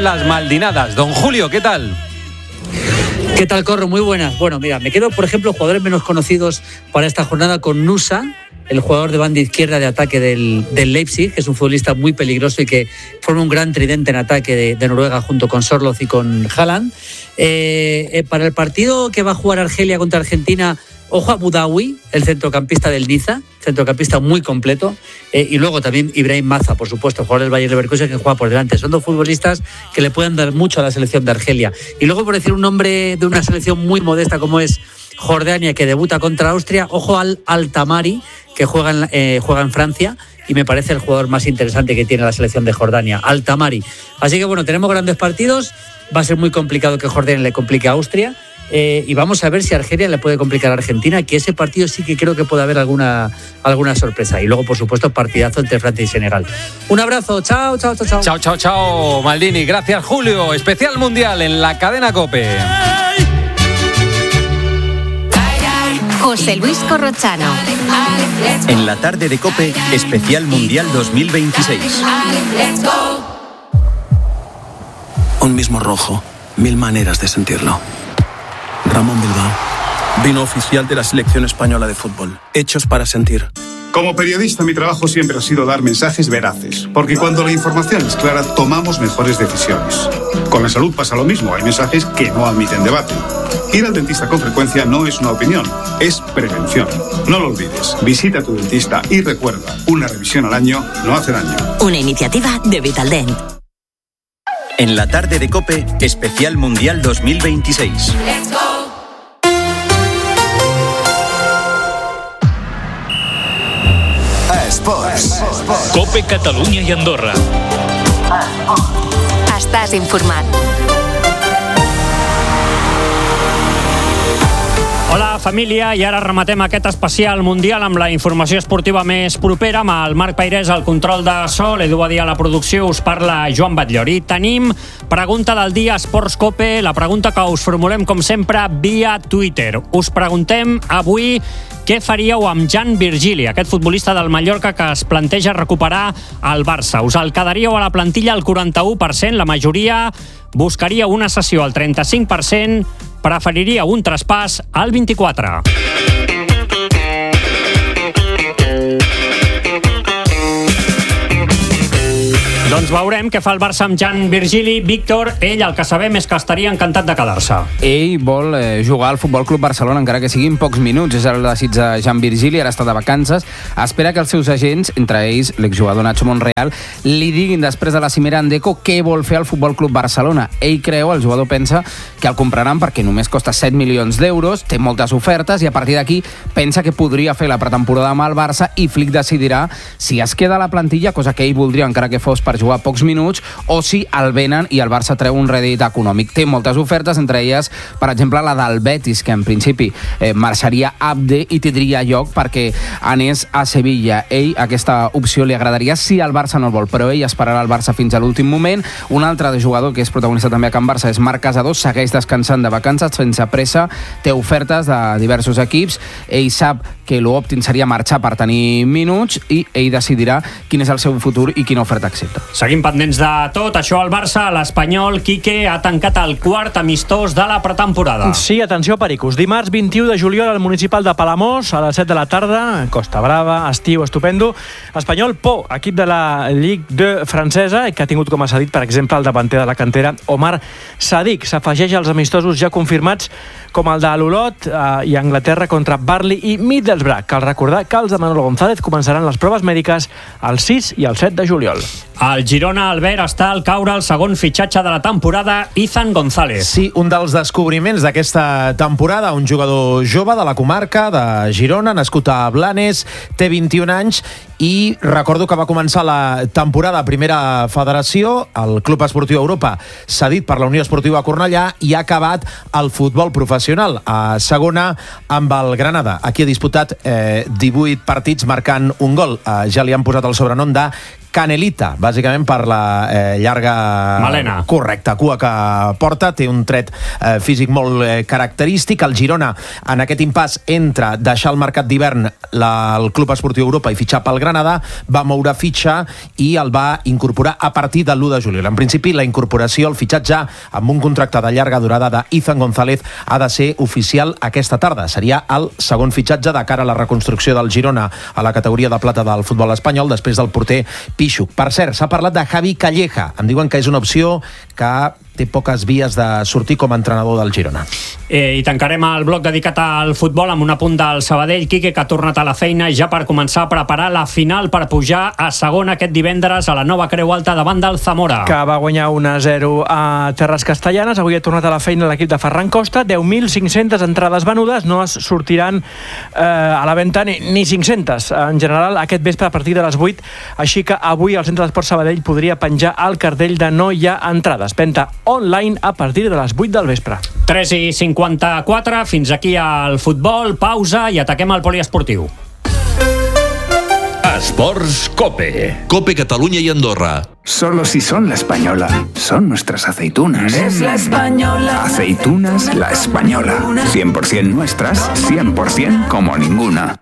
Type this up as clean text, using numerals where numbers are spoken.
son las Maldinadas. Don Julio, ¿qué tal? ¿Qué tal, Corro? Muy buenas. Bueno, mira, me quedo, por ejemplo, jugadores menos conocidos para esta jornada con Nusa, el jugador de banda izquierda de ataque del Leipzig, que es un futbolista muy peligroso y que forma un gran tridente en ataque de Noruega junto con Sorloth y con Haaland. Para el partido que va a jugar Argelia contra Argentina, ojo a Boudaoui, el centrocampista del Niza, centrocampista muy completo, y luego también Ibrahim Maza, por supuesto, el jugador del Bayer Leverkusen, que juega por delante. Son dos futbolistas que le pueden dar mucho a la selección de Argelia. Y luego, por decir un nombre de una selección muy modesta como es Jordania, que debuta contra Austria, ojo al Al-Tamari, que juega en Francia, y me parece el jugador más interesante que tiene la selección de Jordania, Al-Tamari. Así que bueno, tenemos grandes partidos, va a ser muy complicado que Jordania le complique a Austria, y vamos a ver si Argelia le puede complicar a Argentina, que ese partido sí que creo que puede haber alguna sorpresa. Y luego, por supuesto, partidazo entre Francia y Senegal. Un abrazo, chao. Chao, Maldini. Gracias, Julio. Especial Mundial en la cadena COPE. José Luis Corrochano. En la tarde de COPE, Especial Mundial 2026. Un mismo rojo, 1000 maneras de sentirlo. Ramón Bilbao, vino oficial de la selección española de fútbol. Hechos para sentir. Como periodista, mi trabajo siempre ha sido dar mensajes veraces, porque cuando la información es clara, tomamos mejores decisiones. Con la salud pasa lo mismo, hay mensajes que no admiten debate. Ir al dentista con frecuencia no es una opinión, es prevención. No lo olvides, visita a tu dentista y recuerda, una revisión al año no hace daño. Una iniciativa de Vitaldent. En la tarde de COPE, Especial Mundial 2026. COPE Catalunya i Andorra. Estàs informat. Hola, família, i ara rematem aquest especial mundial amb la informació esportiva més propera, amb el Marc Peirés al control de so, l'Edu Badia a la producció, us parla Joan Batllor. I tenim pregunta del dia Esports COPE, la pregunta que us formulem com sempre via Twitter. Us preguntem avui què faríeu amb Jan Virgili, aquest futbolista del Mallorca que es planteja recuperar al Barça. Us el quedaríeu a la plantilla al 41%, la majoria buscaria una cessió al 35%, preferiria un traspàs al 24%. Doncs veurem què fa el Barça amb Jan Virgili. Víctor, ell el que sabem és que estaria encantat de quedar-se. Ell vol jugar al Futbol Club Barcelona, encara que siguin pocs minuts. És el desig de Jan Virgili, ara està de vacances. Espera que els seus agents, entre ells l'exjugador Nacho Monreal, li diguin després de la cimera Andeco què vol fer al Futbol Club Barcelona. Ell creu, el jugador pensa, que el compraran perquè només costa 7 milions d'euros, té moltes ofertes i a partir d'aquí pensa que podria fer la pretemporada amb el Barça i Flick decidirà si es queda a la plantilla, cosa que ell voldria encara que fos per jugar pocs minuts, o si el venen i el Barça treu un rèdit econòmic. Té moltes ofertes, entre elles, per exemple, la del Betis, que en principi marxaria Abde i tindria lloc perquè anés a Sevilla. Ell, aquesta opció li agradaria si el Barça no el vol, però ell esperarà el Barça fins a l'últim moment. Un altre jugador que és protagonista també a Can Barça és Marc Casador, segueix descansant de vacances sense pressa, té ofertes de diversos equips, ell sap que l'optim seria marxar per tenir minuts i ell decidirà quin és el seu futur i quina oferta accepta. Seguim pendents de tot això al Barça. L'Espanyol, Quique, ha tancat el quart amistós de la pretemporada. Sí, atenció, pericos. Dimarts 21 de juliol al Municipal de Palamós, a les 7 de la tarda, Costa Brava, estiu estupendo. Espanyol, equip de la Ligue 2 francesa, que ha tingut com a cedit, per exemple, el davanter de la cantera, Omar Sadik. S'afegeix als amistosos ja confirmats, com el de l'Olot i Anglaterra contra Burnley i Middlesbrough. Cal recordar que els de Manolo González començaran les proves mèdiques el 6 i el 7 de juliol. El Girona, Albert, està al caure el segon fitxatge de la temporada, Izan González. Sí, un dels descobriments d'aquesta temporada, un jugador jove de la comarca de Girona, nascut a Blanes, té 21 anys i recordo que va començar la temporada a Primera Federació, el Club Esportiu Europa, cedit per la Unió Esportiva Cornellà, i ha acabat al futbol professional, a segona amb el Granada. Aquí ha disputat 18 partits marcant un gol. Ja li han posat el sobrenom de Canelita, bàsicament per la llarga... melena. Correcte, cua que porta, té un tret físic molt característic. El Girona, en aquest impàs entre deixar el mercat d'hivern el Club Esportiu Europa i fitxar pel Granada, va moure fitxa i el va incorporar a partir de l'1 de juliol. En principi, la incorporació, el fitxatge amb un contracte de llarga durada d'Ethan González ha de ser oficial aquesta tarda. Seria el segon fitxatge de cara a la reconstrucció del Girona a la categoria de plata del futbol espanyol després del porter Pichuk. Per cert, s'ha parlat de Javi Calleja. Em diuen que és una opció que té poques vies de sortir com a entrenador del Girona. I tancarem el bloc dedicat al futbol amb un apunt del Sabadell. Quique, que ha tornat a la feina ja per començar a preparar la final per pujar a segona aquest divendres a la nova Creu Alta davant del Zamora. Que va guanyar 1-0 a Terres Castellanes. Avui ha tornat a la feina l'equip de Ferran Costa. 10.500 entrades venudes. No es sortiran a la venda ni 500. En general, aquest vespre a partir de les 8. Així que avui el Centre d'Esport Sabadell podria penjar el cartell de no hi ha entrades. Venta online a partir de les 8 del vespre. 3:54, fins aquí al futbol, pausa i ataquem al poliesportiu. Esports COPE. COPE Cataluña y Andorra. Solo si son la española. Son nuestras aceitunas. Es la española. Aceitunas La Española. 100% nuestras, 100% como ninguna.